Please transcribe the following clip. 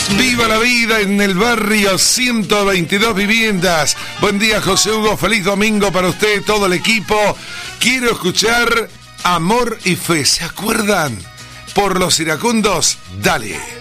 Viva la vida en el barrio, 122 viviendas. Buen día, José Hugo, feliz domingo para usted, todo el equipo. Quiero escuchar Amor y Fe, ¿se acuerdan? Por los iracundos, dale.